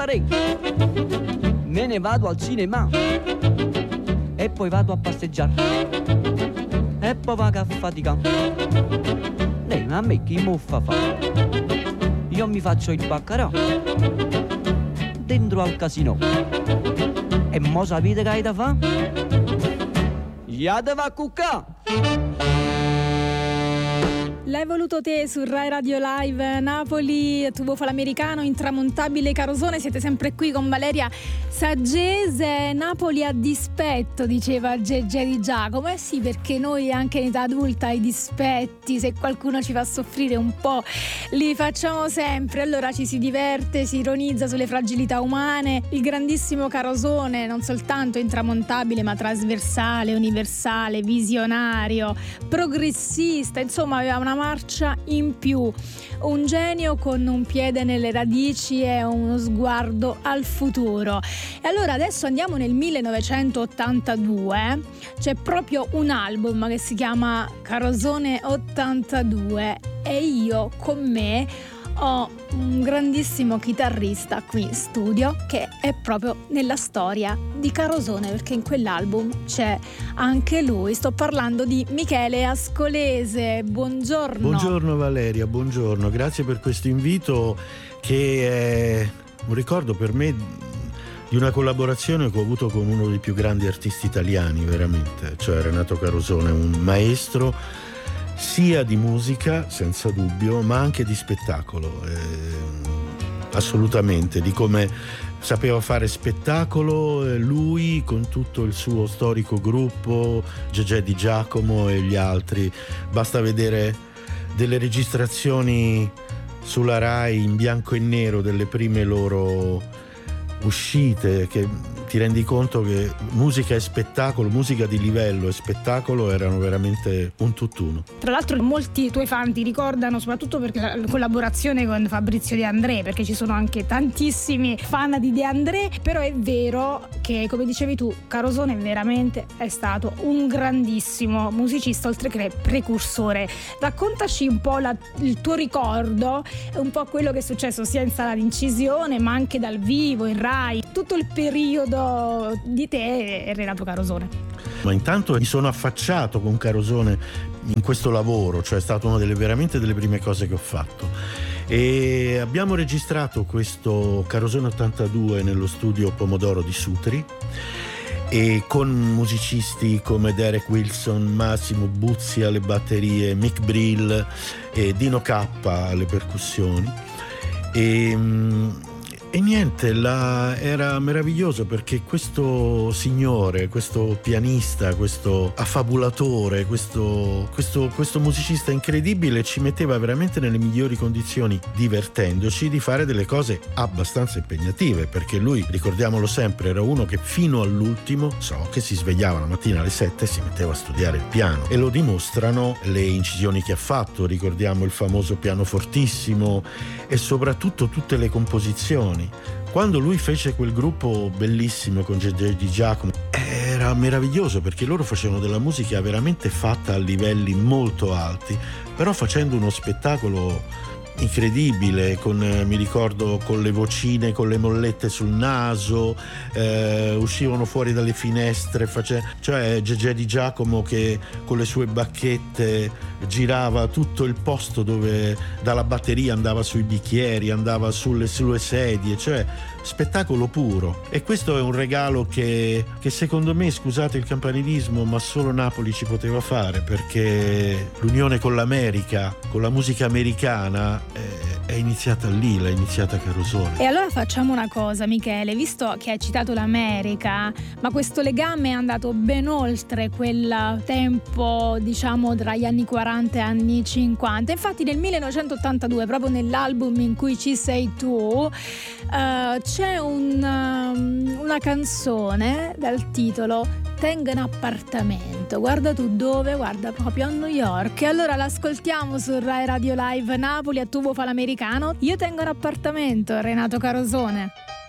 Me ne vado al cinema e poi vado a passeggiare e poi vado a faticare. Ma a me chi muffa fa? Io mi faccio il baccarà dentro al casino. E mo sapete che hai da fa? Iate va a cuccà! L'hai voluto te su Rai Radio Live Napoli, Tubo Falamericano, Intramontabile Carosone. Siete sempre qui con Valeria Saggese. Napoli a dispetto, diceva Gegè Di Giacomo. Eh sì, perché noi anche in età adulta i dispetti, se qualcuno ci fa soffrire un po', li facciamo sempre. Allora ci si diverte, si ironizza sulle fragilità umane. Il grandissimo Carosone, non soltanto intramontabile ma trasversale, universale, visionario, progressista, insomma aveva una marcia in più, un genio con un piede nelle radici e uno sguardo al futuro. E allora adesso andiamo nel 1982, c'è proprio un album che si chiama Carosone 82 e io con me ho un grandissimo chitarrista qui in studio che è proprio nella storia di Carosone, perché in quell'album c'è anche lui. Sto parlando di Michele Ascolese. Buongiorno. Buongiorno Valeria, buongiorno. Grazie per questo invito che è un ricordo per me di una collaborazione che ho avuto con uno dei più grandi artisti italiani, veramente, cioè Renato Carosone, un maestro sia di musica, senza dubbio, ma anche di spettacolo, assolutamente, di come sapeva fare spettacolo lui con tutto il suo storico gruppo, Gegè Di Giacomo e gli altri. Basta vedere delle registrazioni sulla Rai in bianco e nero delle prime loro uscite, che ti rendi conto che musica e spettacolo, musica di livello e spettacolo erano veramente un tutt'uno. Tra l'altro molti tuoi fan ti ricordano soprattutto perché la collaborazione con Fabrizio De André, perché ci sono anche tantissimi fan di De André, però è vero che, come dicevi tu, Carosone veramente è stato un grandissimo musicista, oltre che precursore. Raccontaci un po' il tuo ricordo, un po' quello che è successo sia in sala d'incisione ma anche dal vivo, in Rai, tutto il periodo di te e Renato Carosone. Ma intanto mi sono affacciato con Carosone in questo lavoro, cioè è stata una veramente delle prime cose che ho fatto, e abbiamo registrato questo Carosone 82 nello studio Pomodoro di Sutri e con musicisti come Derek Wilson, Massimo Buzzi alle batterie, Mick Brill e Dino K alle percussioni. E niente, era meraviglioso perché questo signore, questo pianista, questo affabulatore, questo musicista incredibile ci metteva veramente nelle migliori condizioni, divertendoci, di fare delle cose abbastanza impegnative, perché lui, ricordiamolo sempre, era uno che fino all'ultimo, che si svegliava la mattina alle 7 e si metteva a studiare il piano, e lo dimostrano le incisioni che ha fatto. Ricordiamo il famoso pianofortissimo e soprattutto tutte le composizioni. Quando lui fece quel gruppo bellissimo con Gegè Di Giacomo era meraviglioso, perché loro facevano della musica veramente fatta a livelli molto alti, però facendo uno spettacolo incredibile, mi ricordo con le vocine, con le mollette sul naso, uscivano fuori dalle finestre, cioè Gegè Di Giacomo che con le sue bacchette girava tutto il posto, dove dalla batteria andava sui bicchieri, andava sulle sedie, cioè spettacolo puro. E questo è un regalo che secondo me, scusate il campanilismo, ma solo Napoli ci poteva fare, perché l'unione con l'America, con la musica americana, è iniziata lì, l'ha iniziata Carosone. E allora facciamo una cosa, Michele, visto che hai citato l'America, ma questo legame è andato ben oltre quel tempo, diciamo, tra gli anni 40 e anni 50. Infatti nel 1982, proprio nell'album in cui ci sei tu, c'è una canzone dal titolo Tengo un appartamento. Guarda tu dove? Guarda proprio a New York. E allora l'ascoltiamo su Rai Radio Live Napoli, a Tubo Falamericano. Io tengo un appartamento, Renato Carosone.